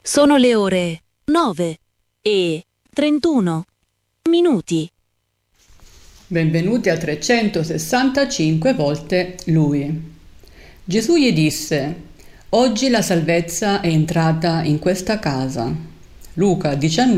Sono le ore 9:31. Benvenuti a 365 volte Lui. Gesù gli disse: oggi la salvezza è entrata in questa casa. Luca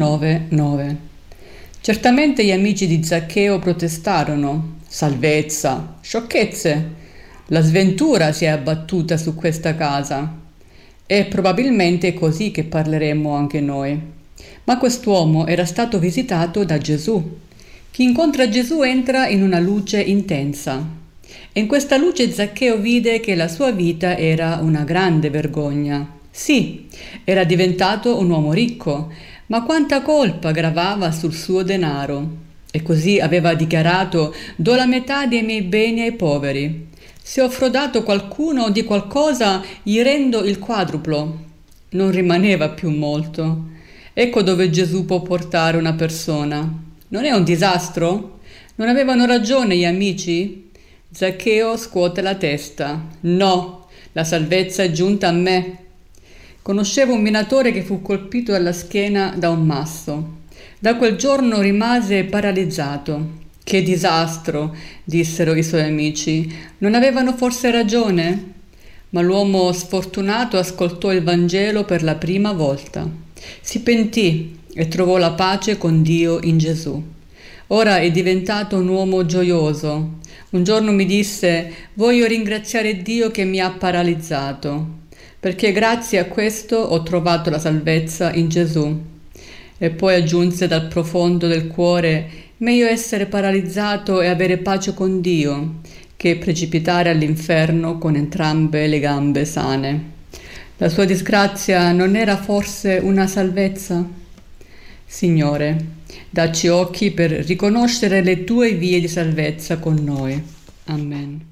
19:9. Certamente gli amici di Zaccheo protestarono: salvezza, sciocchezze! La sventura si è abbattuta su questa casa. E probabilmente è così che parleremo anche noi. Ma quest'uomo era stato visitato da Gesù. Chi incontra Gesù entra in una luce intensa. E in questa luce Zaccheo vide che la sua vita era una grande vergogna. Sì, era diventato un uomo ricco, ma quanta colpa gravava sul suo denaro. E così aveva dichiarato: do la metà dei miei beni ai poveri. Se ho frodato qualcuno di qualcosa, gli rendo il quadruplo. Non rimaneva più molto. Ecco dove Gesù può portare una persona. Non è un disastro? Non avevano ragione gli amici? Zaccheo scuote la testa. No, la salvezza è giunta a me. Conoscevo un minatore che fu colpito alla schiena da un masso. Da quel giorno rimase paralizzato. Che disastro, dissero i suoi amici. Non avevano forse ragione? Ma l'uomo sfortunato ascoltò il Vangelo per la prima volta. Si pentì e trovò la pace con Dio in Gesù. Ora è diventato un uomo gioioso. Un giorno mi disse: voglio ringraziare Dio che mi ha paralizzato, perché grazie a questo ho trovato la salvezza in Gesù. E poi aggiunse dal profondo del cuore: meglio essere paralizzato e avere pace con Dio che precipitare all'inferno con entrambe le gambe sane. La sua disgrazia non era forse una salvezza? Signore, dacci occhi per riconoscere le tue vie di salvezza con noi. Amen.